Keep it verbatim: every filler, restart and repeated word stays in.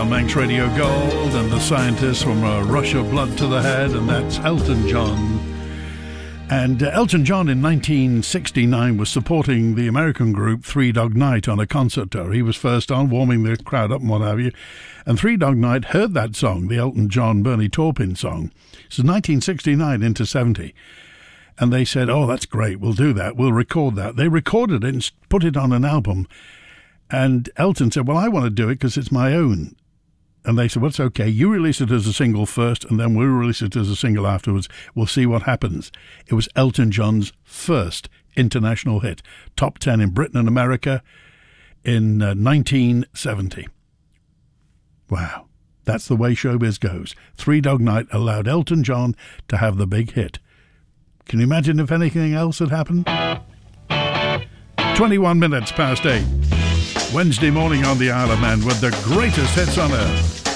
on Manx Radio Gold, and the scientist from A Rush of Blood to the Head, and that's Elton John. And uh, Elton John in nineteen sixty-nine was supporting the American group Three Dog Night on a concert tour. He was first on, warming the crowd up and what have you. And Three Dog Night heard that song, the Elton John, Bernie Taupin song. This is nineteen sixty-nine into seventy. And they said, oh, that's great, we'll do that, we'll record that. They recorded it and put it on an album. And Elton said, well, I want to do it because it's my own. And they said, well, it's okay. You release it as a single first, and then we'll release it as a single afterwards. We'll see what happens. It was Elton John's first international hit. Top ten in Britain and America in uh, nineteen seventy. Wow. That's the way showbiz goes. Three Dog Night allowed Elton John to have the big hit. Can you imagine if anything else had happened? twenty-one minutes past eight. Wednesday morning on the Isle of Man with the greatest hits on earth.